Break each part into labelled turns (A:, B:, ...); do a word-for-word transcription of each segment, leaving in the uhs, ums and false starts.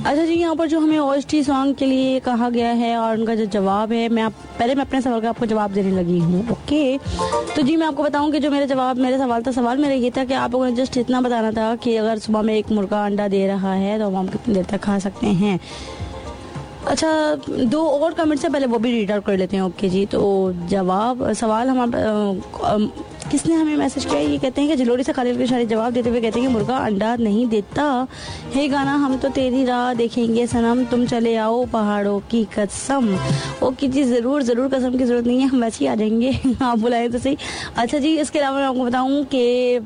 A: अच्छा जी, यहाँ पर जो हमें ओएसटी सॉन्ग के लिए कहा गया है और उनका जो जवाब है, मैं आप पहले मैं अपने सवाल का आपको जवाब देने लगी हूँ। ओके, तो जी मैं आपको बताऊँ कि जो मेरा जवाब मेरा सवाल था सवाल मेरा ये था कि आप लोगों ने जस्ट इतना बताना था कि अगर सुबह में एक मुर्गा अंडा दे रहा है तो हम कितनी देर तक खा सकते हैं। अच्छा, दो और कमेंट्स से पहले वो भी रीड आउट कर लेते हैं। ओके जी, तो जवाब सवाल हम किसने हमें मैसेज किया, ये कहते हैं कि जलोरी से खालिद के शायरी जवाब देते हुए कहते हैं कि मुर्गा अंडा नहीं देता है गाना हम तो तेरी राह देखेंगे सनम तुम चले आओ पहाड़ों की कसम। ओके जी, ज़रूर ज़रूर कसम की ज़रूरत नहीं है, हम वैसे ही आ जाएंगे आप बुलाएं तो सही। अच्छा जी, इसके अलावा मैं आपको बताऊँ कि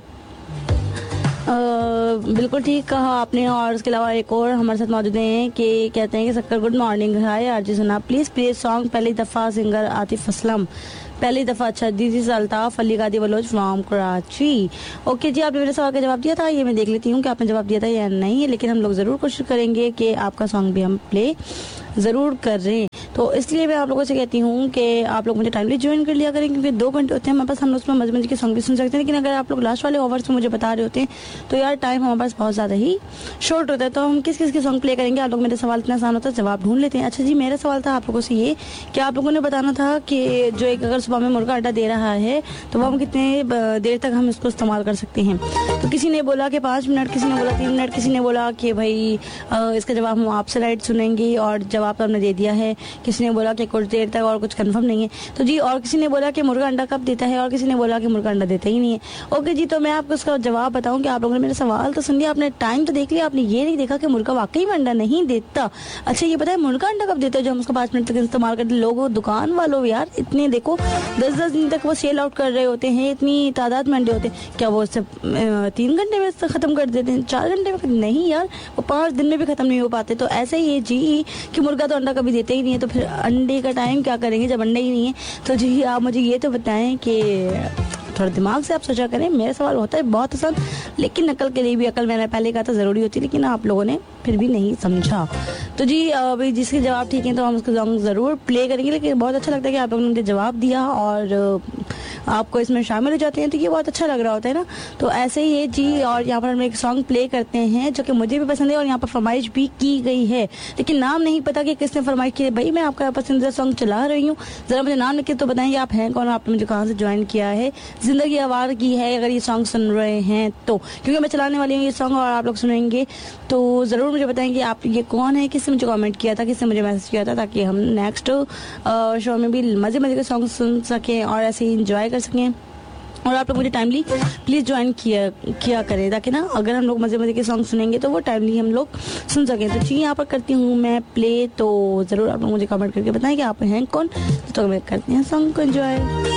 A: Uh, बिल्कुल ठीक कहा आपने। और उसके अलावा एक और हमारे साथ मौजूद हैं कि कहते हैं कि सक्कर गुड मॉर्निंग, हाय आरजी सुना प्लीज़ प्लीज सॉन्ग पहली दफ़ा सिंगर आतिफ असलम, पहली दफ़ा। अच्छा, दीदी अल्ताफ अली गादी बलोच फ्रॉम कराची। ओके जी, आपने मेरे सवाल का जवाब दिया था, ये मैं देख लेती हूँ कि आपने जवाब दिया था या नहीं, लेकिन हम लोग ज़रूर कोशिश करेंगे कि आपका सॉन्ग भी हम प्ले ज़रूर कर रहे हैं। तो इसलिए मैं आप लोगों से कहती हूँ कि आप लोग मुझे टाइमली ज्वाइन कर लिया करें, क्योंकि दो घंटे होते हैं हमारे पास, हम उसमें मजे मजे के सॉन्ग भी सुन सकते हैं। लेकिन अगर आप लोग लास्ट वाले ओवर्स में मुझे बता रहे होते हैं तो यार टाइम हमारे पास बहुत ज़्यादा ही शॉर्ट होता है। तो हम किस किस के सॉन्ग प्ले करेंगे, आप लोग मेरे सवाल इतना आसान होता है जवाब ढूंढ लेते हैं। अच्छा जी, मेरा सवाल था आप लोगों से ये कि आप लोगों ने बताना था कि जो एक अगर सुबह में मुर्गा अंडा दे रहा है तो वो हम कितने देर तक हम इसको इस्तेमाल कर सकते हैं। तो किसी ने बोला कि पाँच मिनट, किसी ने बोला तीन मिनट, किसी ने बोला कि भाई इसका जवाब हम आपसे राइट सुनेंगे और जवाब तो हमने दे दिया है। किसी ने बोला कि कुछ देर तक और कुछ कंफर्म नहीं है। तो जी, और किसी ने बोला कि मुर्गा अंडा कब देता है और किसी ने बोला कि मुर्गा अंडा देता ही नहीं है। ओके जी, तो मैं आपको इसका जवाब बताऊं कि आप लोगों ने मेरा सवाल तो सुन लिया, आपने टाइम तो देख लिया, आपने ये नहीं देखा कि मुर्गा वाकई में अंडा नहीं देता। अच्छा, ये पता है मुर्गा अंडा कब देता है जो हम उसको पाँच मिनट तक इस्तेमाल करते हैं। लोगों दुकान वालों यार इतने देखो दस दस दिन तक वो सेल आउट कर रहे होते हैं, इतनी तादाद में अंडे होते हैं, क्या वो उससे तीन घंटे में खत्म कर देते हैं, चार घंटे में? नहीं यार, वो पाँच दिन में भी खत्म नहीं हो पाते। तो ऐसे ही जी कि मुर्गा तो अंडा कभी देते ही नहीं है, तो फिर अंडे का टाइम क्या करेंगे जब अंडे ही नहीं है। तो जी आप मुझे ये तो बताएं कि थोड़ा दिमाग से आप सोचा करें। मेरा सवाल होता है बहुत आसान, लेकिन नकल के लिए भी अकल मैंने पहले कहा था ज़रूरी होती है, लेकिन आप लोगों ने फिर भी नहीं समझा। तो जी अभी जिसके जवाब ठीक है तो हम उसके सॉन्ग ज़रूर प्ले करेंगे। लेकिन बहुत अच्छा लगता है कि आप लोगों ने मुझे जवाब दिया और आपको इसमें शामिल हो जाते हैं, तो ये बहुत अच्छा लग रहा होता है ना। तो ऐसे ही है जी, और यहाँ पर हम एक सॉन्ग प्ले करते हैं जो कि मुझे भी पसंद है और यहाँ पर फरमाइश भी की गई है, लेकिन नाम नहीं पता कि किसने फरमाइश की है। भाई मैं आपका पसंदीदा सॉन्ग चला रही हूँ, ज़रा मुझे नाम लिख के तो बताएंगे आप हैं कौन, आपने मुझे कहाँ से ज्वाइन किया है। जिंदगी आवार की है अगर ये सॉन्ग सुन रहे हैं तो, क्योंकि मैं चलाने वाली हूँ ये सॉन्ग और आप लोग सुनेंगे, तो ज़रूर मुझे बताएंगे आप ये कौन है, किसने मुझे कमेंट किया था, किसने मुझे मैसेज किया था, ताकि हम नेक्स्ट शो में भी मज़े मज़े के सॉन्ग सुन सकें और ऐसे ही इंजॉय कर सकें। और आप लोग मुझे टाइमली प्लीज़ ज्वाइन किया किया करें, ताकि ना अगर हम लोग मज़े मज़े के सॉन्ग सुनेंगे तो वो टाइमली हम लोग सुन सकें। तो जी यहाँ पर करती हूँ मैं प्ले, तो ज़रूर आप लोग मुझे कमेंट करके बताएं कि आप हैं कौन, तो मैं करते हैं सॉन्ग को एंजॉय।